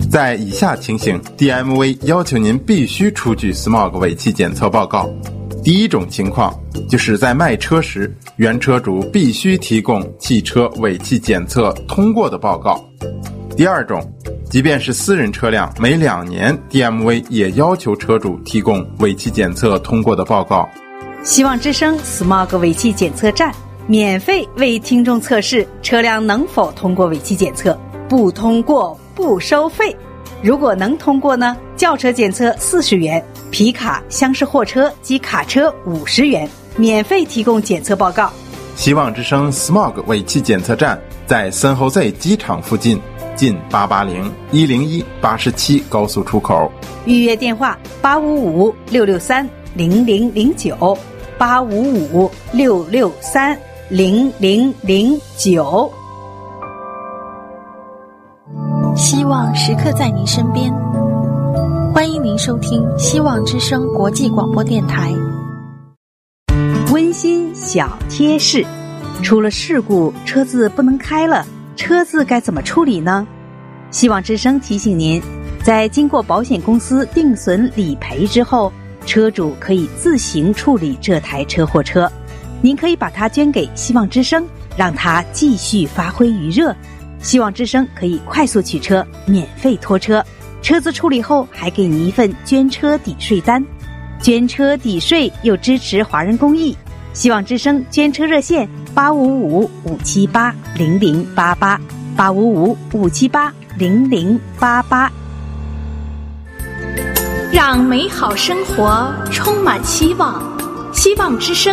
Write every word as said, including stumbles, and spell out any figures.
在以下情形 D M V 要求您必须出具 S M O G 尾气检测报告。第一种情况就是在卖车时，原车主必须提供汽车尾气检测通过的报告。第二种，即便是私人车辆，每两年 D M V 也要求车主提供尾气检测通过的报告。 希望之声 S M O G 尾气检测站免费为听众测试车辆能否通过尾气检测，不通过不收费。如果能通过呢，轿车检测四十元，皮卡、厢式货车及卡车五十元，免费提供检测报告。 希望之声 S M O G 尾气检测站在森侯 Z 机场附近，近八八零一零一八十七高速出口。 预约电话八五五六六三零零零九八五五六六三零零零九。 希望时刻在您身边，欢迎您收听希望之声国际广播电台。 温馨小贴士，出了事故车子不能开了，车子该怎么处理呢？希望之声提醒您，在经过保险公司定损理赔之后，车主可以自行处理这台车或车。您可以把它捐给希望之声，让它继续发挥余热。希望之声可以快速取车，免费拖车，车子处理后还给你一份捐车抵税单，捐车抵税又支持华人公益。希望之声捐车热线八五五五七八零零八八八五五五七八零零八八。 让美好生活充满希望，希望之声